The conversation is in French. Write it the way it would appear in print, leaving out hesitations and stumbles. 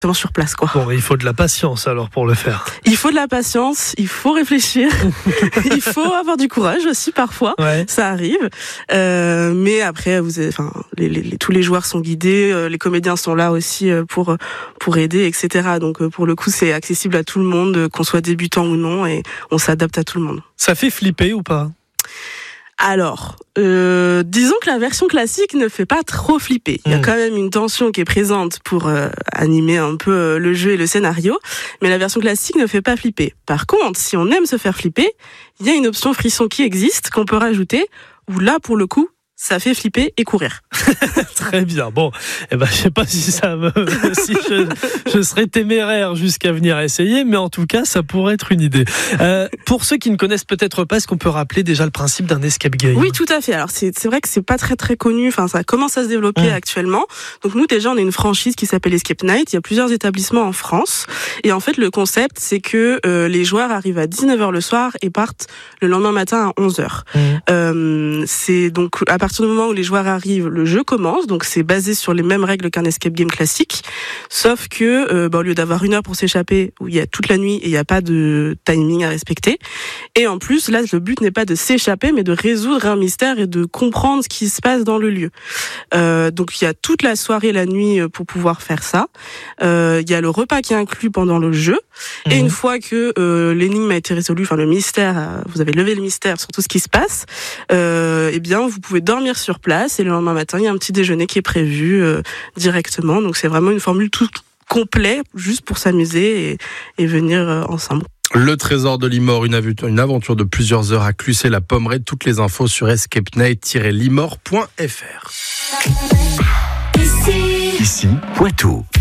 sur place, quoi. Bon, il faut de la patience alors pour le faire. Il faut de la patience, il faut réfléchir, il faut avoir du courage aussi parfois, ça arrive. Mais après, tous les joueurs sont guidés, les comédiens sont là aussi pour aider, etc. Donc pour le coup, c'est accessible à tout le monde, qu'on soit débutant ou non, et on s'adapte à tout le monde. Ça fait flipper ou pas ? Alors, disons que la version classique ne fait pas trop flipper. Il y a quand même une tension qui est présente pour animer un peu le jeu et le scénario, mais la version classique ne fait pas flipper. Par contre, si on aime se faire flipper, il y a une option frisson qui existe, qu'on peut rajouter, où là, pour le coup, ça fait flipper et courir. Très bien. Bon, je sais pas si je serais téméraire jusqu'à venir essayer, mais en tout cas, ça pourrait être une idée. Pour ceux qui ne connaissent peut-être pas, est-ce qu'on peut rappeler déjà le principe d'un escape game ? Oui, tout à fait. Alors, c'est vrai que c'est pas très très connu. Enfin, ça commence à se développer actuellement. Donc, nous, déjà, on est une franchise qui s'appelle Escape Night. Il y a plusieurs établissements en France. Et en fait, le concept, c'est que les joueurs arrivent à 19h le soir et partent le lendemain matin à 11h. C'est donc, à partir du moment où les joueurs arrivent, le jeu commence, donc c'est basé sur les mêmes règles qu'un escape game classique, sauf que au lieu d'avoir 1 heure pour s'échapper, où il y a toute la nuit et il n'y a pas de timing à respecter, et en plus là le but n'est pas de s'échapper mais de résoudre un mystère et de comprendre ce qui se passe dans le lieu. Donc il y a toute la soirée, la nuit pour pouvoir faire ça. Il y a le repas qui est inclus pendant le jeu, et une fois que l'énigme a été résolue, enfin le mystère, vous avez levé le mystère sur tout ce qui se passe, eh bien vous pouvez dormir sur place, et le lendemain matin il y a un petit déjeuner qui est prévu directement. Donc c'est vraiment une formule tout complet juste pour s'amuser et venir ensemble. Le Trésor de Limor, une aventure de plusieurs heures à Clusset-la-Pommeraye. Toutes les infos sur escapenight-limor.fr. Ici Poitou.